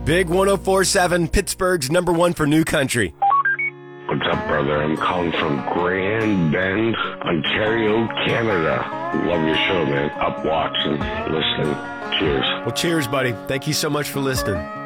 Big 104.7, Pittsburgh's number one for new country. What's up, brother? I'm calling from Grand Bend, Ontario, Canada. Love your show, man. Up watching, listening. Cheers. Well, cheers, buddy. Thank you so much for listening.